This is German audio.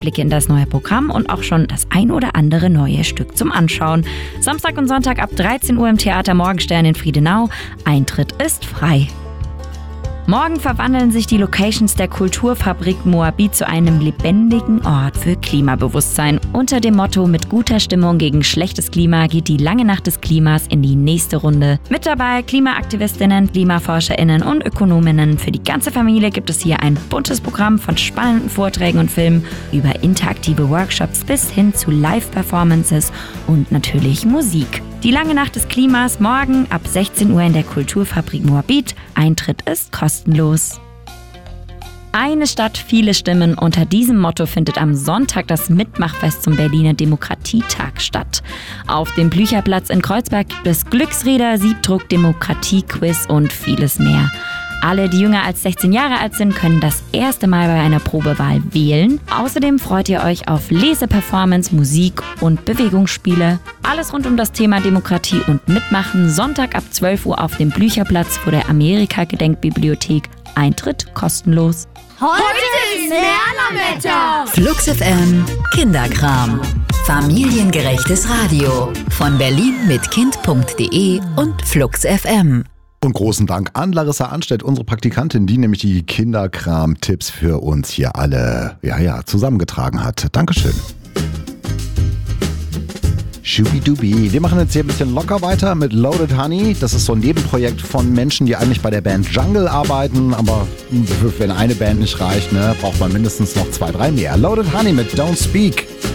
Blicke in das neue Programm und auch schon das ein oder andere neue Stück zum Anschauen. Samstag und Sonntag ab 13 Uhr im Theater Morgenstern in Friedenau. Eintritt ist frei. Morgen verwandeln sich die Locations der Kulturfabrik Moabit zu einem lebendigen Ort für Klimabewusstsein. Unter dem Motto „Mit guter Stimmung gegen schlechtes Klima" geht die lange Nacht des Klimas in die nächste Runde. Mit dabei Klimaaktivistinnen, KlimaforscherInnen und Ökonominnen. Für die ganze Familie gibt es hier ein buntes Programm von spannenden Vorträgen und Filmen über interaktive Workshops bis hin zu Live-Performances und natürlich Musik. Die lange Nacht des Klimas morgen ab 16 Uhr in der Kulturfabrik Moabit. Eintritt ist kostenlos. Eine Stadt, viele Stimmen. Unter diesem Motto findet am Sonntag das Mitmachfest zum Berliner Demokratietag statt. Auf dem Blücherplatz in Kreuzberg gibt es Glücksräder, Siebdruck, Demokratiequiz und vieles mehr. Alle, die jünger als 16 Jahre alt sind, können das erste Mal bei einer Probewahl wählen. Außerdem freut ihr euch auf Leseperformance, Musik und Bewegungsspiele. Alles rund um das Thema Demokratie und Mitmachen. Sonntag ab 12 Uhr auf dem Blücherplatz vor der Amerika-Gedenkbibliothek. Eintritt kostenlos. Heute ist Lernerwetter! Flux FM Kinderkram. Familiengerechtes Radio. Von Berlin mit Kind.de und Flux FM. Und großen Dank an Larissa Anstedt, unsere Praktikantin, die nämlich die Kinderkram-Tipps für uns hier alle zusammengetragen hat. Dankeschön. Schubidubi. Wir machen jetzt hier ein bisschen locker weiter mit Loaded Honey. Das ist so ein Nebenprojekt von Menschen, die eigentlich bei der Band Jungle arbeiten. Aber wenn eine Band nicht reicht, braucht man mindestens noch 2, 3 mehr. Loaded Honey mit Don't Speak.